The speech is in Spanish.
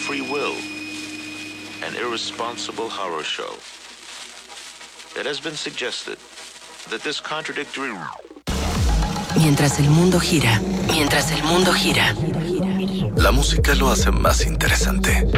free will, an irresponsible horror show. It has been suggested that this contradictory... Mientras el mundo gira, la música lo hace más interesante.